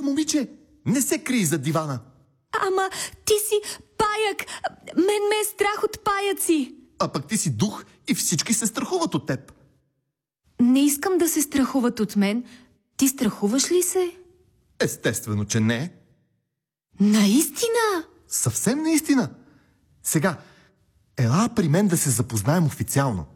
момиче! Не се крий зад дивана! Ама ти си паяк! Мен ме е страх от паяци! А пък ти си дух и всички се страхуват от теб. Не искам да се страхуват от мен. Ти страхуваш ли се? Естествено, че не. Наистина? Съвсем наистина. Сега, ела при мен да се запознаем официално.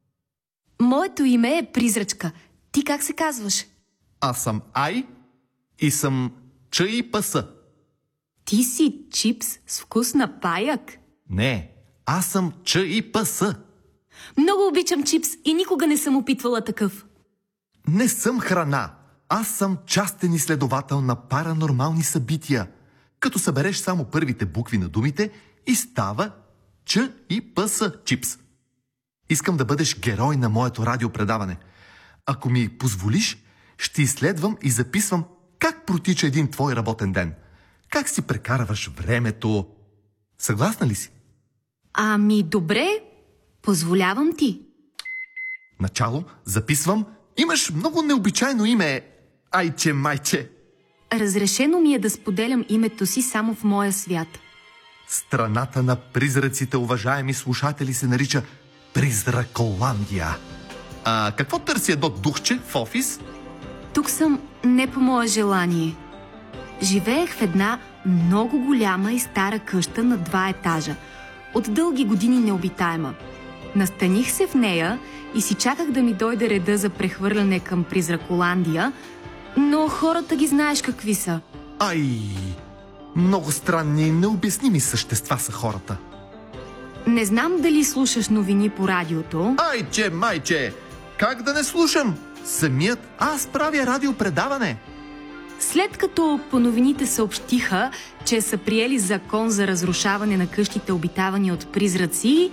Моето име е Призрачка. Ти как се казваш? Аз съм Ай и съм ЧИПС. Ти си чипс с вкус на паяк? Не, аз съм ЧИПС. Много обичам чипс и никога не съм опитвала такъв. Не съм храна. Аз съм частен изследовател на паранормални събития. Като събереш само първите букви на думите и става ЧИПС чипс. Искам да бъдеш герой на моето радиопредаване. Ако ми позволиш, ще изследвам и записвам как протича един твой работен ден. Как си прекарваш времето. Съгласна ли си? Ами добре, позволявам ти. Начало записвам. Имаш много необичайно име. Айче майче. Разрешено ми е да споделям името си само в моя свят. Страната на призраците, уважаеми слушатели, се нарича Призраколандия. А какво търси едно духче в офис? Тук съм не по мое желание. Живеех в една много голяма и стара къща на 2 етажа. От дълги години необитаема. Настаних се в нея и си чаках да ми дойде реда за прехвърляне към Призраколандия, но хората ги знаеш какви са. Ай, много странни и необясними същества са хората. Не знам дали слушаш новини по радиото. Айче майче, как да не слушам? Самият аз правя радиопредаване. След като по новините съобщиха, че са приели закон за разрушаване на къщите, обитавани от призраци,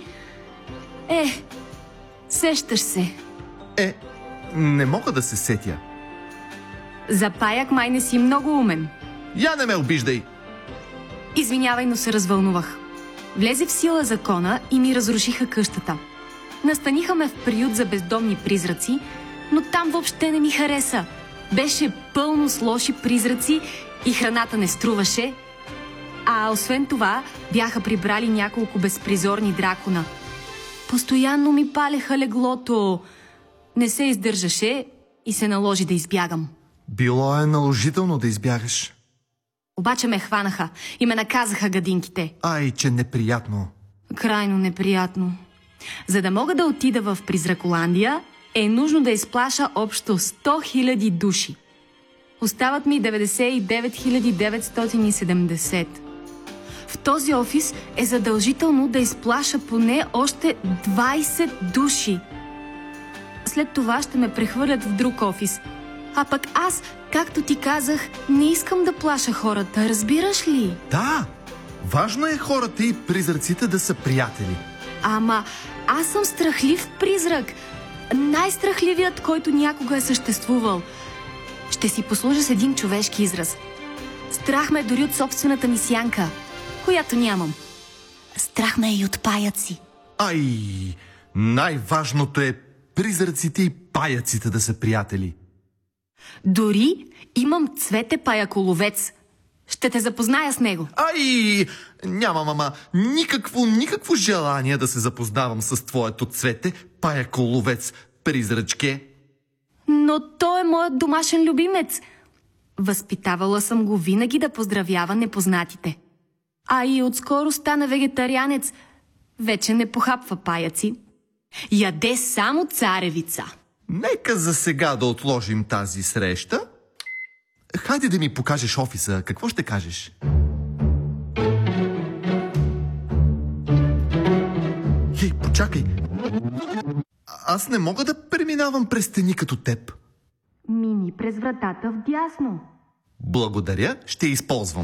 сещаш се. Не мога да се сетя. За паяк май не си много умен. Я не ме обиждай. Извинявай, но се развълнувах. Влезе в сила закона и ми разрушиха къщата. Настаниха ме в приют за бездомни призраци, но там въобще не ми хареса. Беше пълно с лоши призраци и храната не струваше. А освен това, бяха прибрали няколко безпризорни дракона. Постоянно ми палеха леглото. Не се издържаше и се наложи да избягам. Било е наложително да избягаш. Обаче ме хванаха и ме наказаха гадинките. Ай, че неприятно. Крайно неприятно. За да мога да отида в Призраколандия, е нужно да изплаша общо 100 000 души. Остават ми 99 970. В този офис е задължително да изплаша поне още 20 души. След това ще ме прехвърлят в друг офис. А пък аз, както ти казах, не искам да плаша хората, разбираш ли? Да, важно е хората и призраците да са приятели. Ама аз съм страхлив призрак. Най-страхливият, който някога е съществувал. Ще си послужа с един човешки израз. Страх ме е дори от собствената ми сянка, която нямам. Страх ме е и от паяци. Ай, най-важното е призраците и паяците да са приятели. Дори имам Цвете паяколовец. Ще те запозная с него. Ай, нямам, ама никакво желание да се запознавам с твоето Цвете паяколовец, призрачке. Но той е моят домашен любимец. Възпитавала съм го винаги да поздравява непознатите. А и отскоро стана вегетарианец. Вече не похапва паяци. Яде само царевица. Нека за сега да отложим тази среща. Хайде да ми покажеш офиса. Какво ще кажеш? Хей, почакай. Аз не мога да преминавам през стени като теб. Мини през вратата вдясно. Благодаря, ще използвам.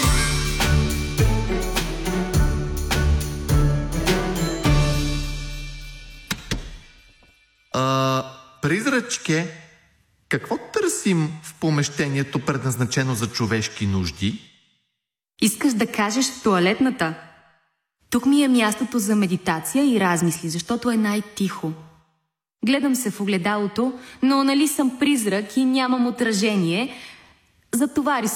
Призрачке, какво търсим в помещението, предназначено за човешки нужди? Искаш да кажеш тоалетната? Тук ми е мястото за медитация и размисли, защото е най-тихо. Гледам се в огледалото, но нали съм призрак и нямам отражение, затова рисувам